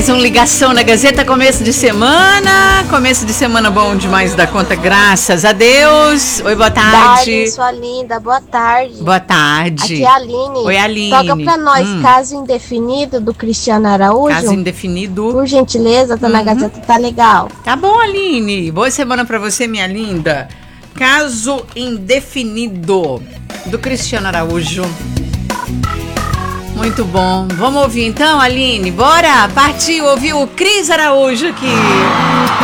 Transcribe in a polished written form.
Mais uma ligação na Gazeta, começo de semana. Começo de semana bom demais da conta, graças a Deus. Oi, boa tarde. Dali, sua linda, boa tarde. Boa tarde. Aqui é a Aline. Oi, Aline. Toca pra nós, Caso Indefinido, do Cristiano Araújo. Caso Indefinido. Por gentileza, tá na Gazeta, tá legal. Tá bom, Aline. Boa semana pra você, minha linda. Caso Indefinido, do Cristiano Araújo. Muito bom. Vamos ouvir então, Aline? Bora! Partiu ouvir o Cris Araújo aqui.